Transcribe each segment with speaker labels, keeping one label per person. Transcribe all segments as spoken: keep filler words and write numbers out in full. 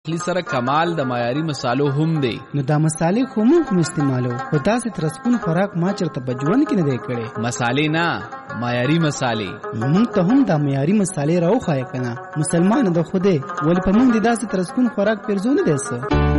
Speaker 1: پخلی سره کمال د معیاري مصالو هم دی.
Speaker 2: نو دا مصالې خو موږ هم استعمالو، خو داسې ترسکون خوراک ما چېرته په ژوند کې نه دی کړی.
Speaker 1: مصالې نه، معیاري مصالې.
Speaker 2: نو موږ ته هم دا معیاري مصالې راوښایه که نه. مسلمانه د خدای ولې په موږ د داسې ترسکون خوراک پرځو نه دی څه؟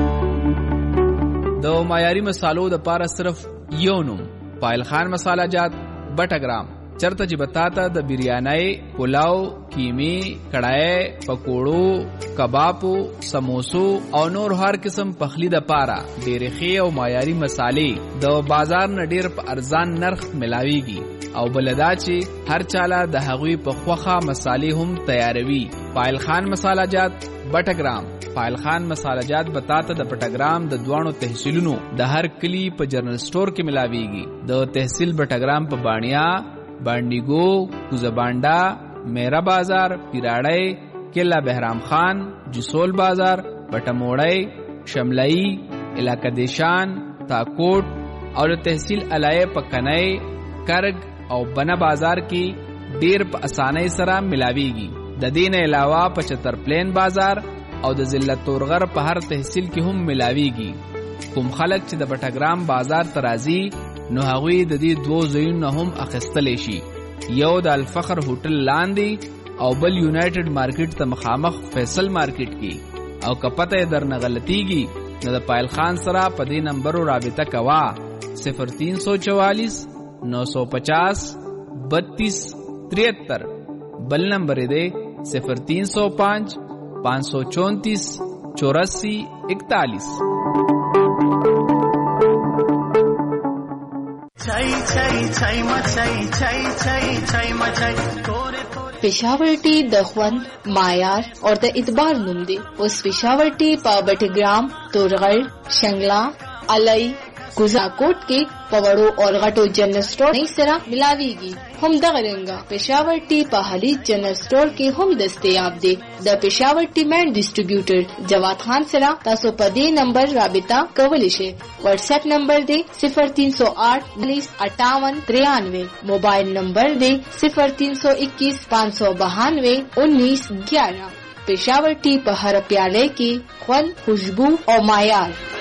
Speaker 1: د معیاري مصالو د پاره صرف یو نوم، پایل خان مساله جات بټګرام. چرته چې بتاته د بریانۍ، پلاو، کیمی، کڑھائی، پکوړو، کبابو، سموسو او نور هر قسم پخلی د پاره ډېرې ښې او معیاري مصالې د بازار نه ډېر په ارزان نرخ ملاویږي او بلدا چې هر چاله د هغوی په خوخه مصالې هم تیاروي. پایل خان مساله جات بټګرام. پایل خان مساله جات بتاته د بټګرام د دوانو تحصیلونو د هر کلی په جنرل سٹور کې ملاویږي. د تحصیل بټګرام په بانیا، بانډیګو، کوزبانډا، میرا بازار، پیراړی، کلا بهرام خان، جسول بازار، بټموړی، شملئی، علاقه دیشان، تاکوټ او د تحصیل علایه په کنای، کرګ او بنا بازار کې ډیر په اسانۍ سره ملاویږي. د دین علاوه په چتر پلین بازار او د ضلع تورغر په هر تحصیل کې هم ملاویږي. کوم خلک چې د بټګرام بازار ترازی نو هغوی د دې دوه ځایونو هم اخیستلی شي، یو د الفخر هوټل لاندې او بل یونایټډ مارکیټ ته مخامخ فیصل مارکیټ کې. او که پته یې درنه غلطیږي نو د پایل خان سره په دې نمبرو رابطه کوه: صفر تین سو چوالیس نو سو پچاس بتیس تریہتر. بل نمبر دے صفر تین سو پانچ پانچ سو چونتیس چوراسی اکتالیس.
Speaker 3: پېښور ټي د خوند، معیار او د اعتبار نوم دی. اوس پېښور ټي په بټګرام، تورغر، شنګلا، علي، کوزاکوټ کې په وړو او غټو جنرل سٹور نه سره ملاويږي. هم دغه رنګه پېښور ټي په حلي جنرل سٹور کې هم دستیاب دی. د پېښور ټي مین ډسټریبیوټر جواد خان سره تاسو په دې نمبر رابطه کولی شئ. واتس اپ نمبر دی صفر تین سو آٹھ انیس اٹھاون ترانوے. موبائل نمبر دی صفر تین سو اکیس پانچ سو بہانوے انیس گیارہ. پېښور ټي په هر پیاله کې خوند، خوشبو او معیار.